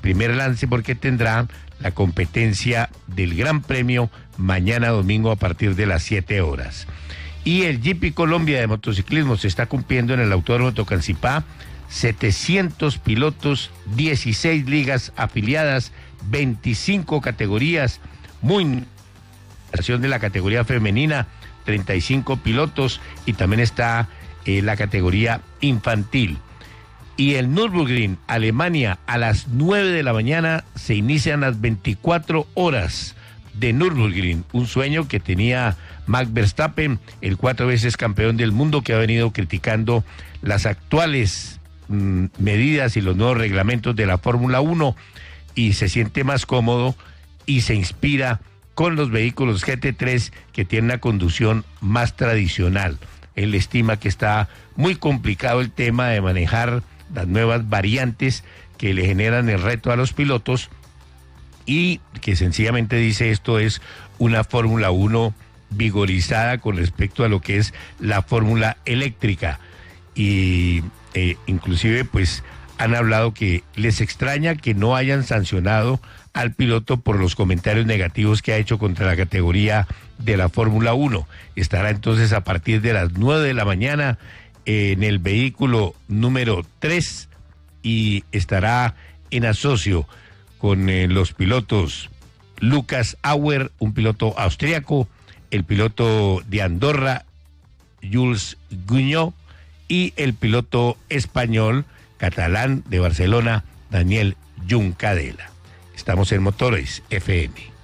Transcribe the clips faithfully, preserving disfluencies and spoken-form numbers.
primer lance porque tendrá la competencia del Gran Premio mañana domingo a partir de las siete horas. Y el G P Colombia de motociclismo se está cumpliendo en el Autódromo de Tocancipá, setecientos pilotos, dieciséis ligas afiliadas, veinticinco categorías, muy de la categoría femenina, treinta y cinco pilotos, y también está eh, la categoría infantil. Y el Nürburgring, Alemania, a las nueve de la mañana se inician las veinticuatro horas de Nürburgring, un sueño que tenía Max Verstappen, el cuatro veces campeón del mundo, que ha venido criticando las actuales mmm, medidas y los nuevos reglamentos de la Fórmula uno, y se siente más cómodo y se inspira con los vehículos G T tres que tienen una conducción más tradicional. Él estima que está muy complicado el tema de manejar las nuevas variantes que le generan el reto a los pilotos, y que sencillamente dice esto es una Fórmula uno vigorizada con respecto a lo que es la fórmula eléctrica. Y eh, inclusive pues han hablado que les extraña que no hayan sancionado al piloto por los comentarios negativos que ha hecho contra la categoría de la Fórmula uno. Estará entonces a partir de las nueve de la mañana en el vehículo número tres y estará en asocio con eh, los pilotos Lucas Auer, un piloto austriaco, el piloto de Andorra, Jules Guignot, y el piloto español catalán de Barcelona, Daniel Juncadella. Estamos en Motores F M.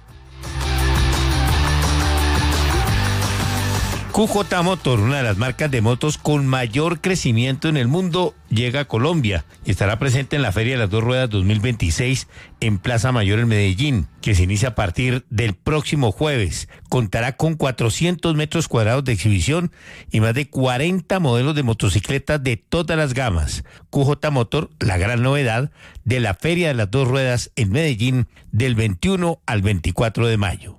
Q J Motor, una de las marcas de motos con mayor crecimiento en el mundo, llega a Colombia y estará presente en la Feria de las Dos Ruedas dos mil veintiséis en Plaza Mayor en Medellín, que se inicia a partir del próximo jueves. Contará con cuatrocientos metros cuadrados de exhibición y más de cuarenta modelos de motocicletas de todas las gamas. Q J Motor, la gran novedad de la Feria de las Dos Ruedas en Medellín del veintiuno al veinticuatro de mayo.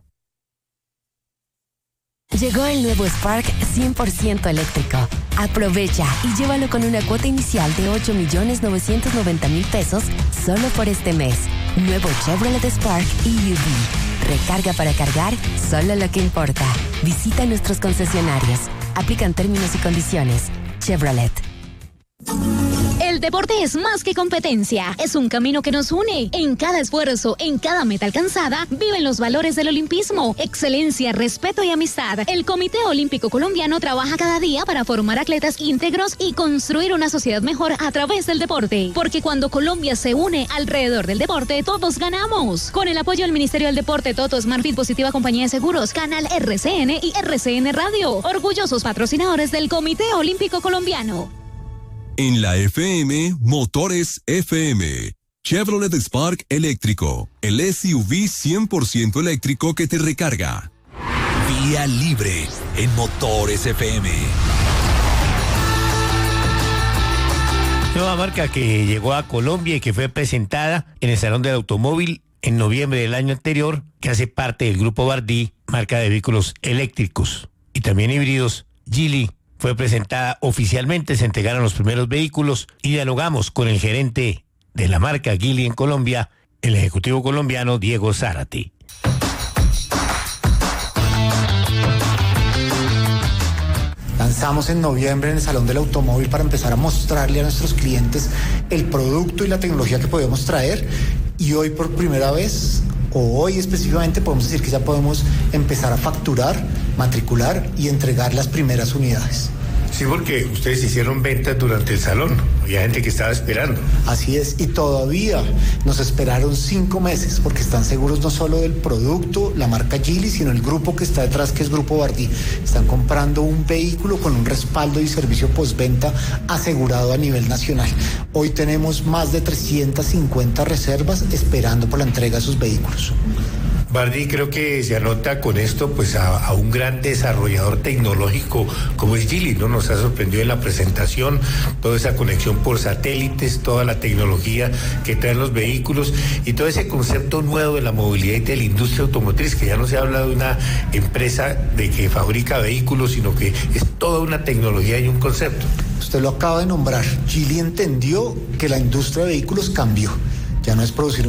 Llegó el nuevo Spark cien por ciento eléctrico. Aprovecha y llévalo con una cuota inicial de ocho millones novecientos noventa mil pesos solo por este mes. Nuevo Chevrolet Spark E U V. Recarga para cargar solo lo que importa. Visita nuestros concesionarios. Aplican términos y condiciones. Chevrolet. El deporte es más que competencia, es un camino que nos une. En cada esfuerzo, en cada meta alcanzada, viven los valores del olimpismo, excelencia, respeto y amistad. El Comité Olímpico Colombiano trabaja cada día para formar atletas íntegros y construir una sociedad mejor a través del deporte. Porque cuando Colombia se une alrededor del deporte, todos ganamos. Con el apoyo del Ministerio del Deporte, Toto, Smartfit, Positiva Compañía de Seguros, Canal R C N y R C N Radio. Orgullosos patrocinadores del Comité Olímpico Colombiano. En la F M, Motores F M. Chevrolet Spark eléctrico. El S U V cien por ciento eléctrico que te recarga. Vía libre en Motores F M. Nueva marca que llegó a Colombia y que fue presentada en el Salón del Automóvil en noviembre del año anterior, que hace parte del Grupo Bardí, marca de vehículos eléctricos y también híbridos, Geely. Fue presentada oficialmente, se entregaron los primeros vehículos y dialogamos con el gerente de la marca Geely en Colombia, el ejecutivo colombiano Diego Zárate. Lanzamos en noviembre en el Salón del Automóvil para empezar a mostrarle a nuestros clientes el producto y la tecnología que podemos traer, y hoy por primera vez, o hoy específicamente, podemos decir que ya podemos empezar a facturar, matricular y entregar las primeras unidades. Sí, porque ustedes hicieron ventas durante el salón, había gente que estaba esperando. Así es, y todavía nos esperaron cinco meses, porque están seguros no solo del producto, la marca Geely, sino el grupo que está detrás, que es Grupo Bardí. Están comprando un vehículo con un respaldo y servicio postventa asegurado a nivel nacional. Hoy tenemos más de trescientas cincuenta reservas esperando por la entrega de sus vehículos. Bardí creo que se anota con esto pues a, a un gran desarrollador tecnológico como es Geely, ¿no? Nos ha sorprendido en la presentación toda esa conexión por satélites, toda la tecnología que traen los vehículos y todo ese concepto nuevo de la movilidad y de la industria automotriz, que ya no se habla de una empresa de que fabrica vehículos, sino que es toda una tecnología y un concepto. Usted lo acaba de nombrar. Geely entendió que la industria de vehículos cambió. Ya no es producir